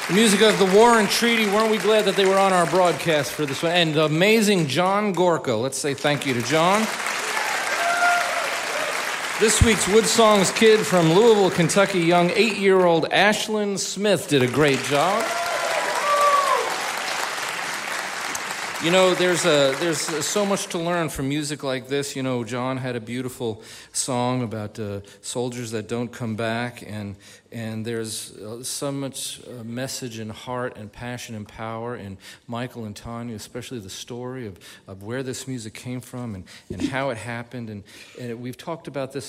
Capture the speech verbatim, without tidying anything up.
The music of the War and Treaty. Weren't we glad that they were on our broadcast for this one? And the amazing John Gorka. Let's say thank you to John. This week's Wood Songs kid from Louisville, Kentucky, young eight-year-old Ashlyn Smith did a great job. You know, there's a, there's so much to learn from music like this. You know, John had a beautiful song about uh, soldiers that don't come back, and and there's uh, so much uh, message and heart and passion and power in Michael and Tanya, especially the story of, of where this music came from and, and how it happened. And, and we've talked about this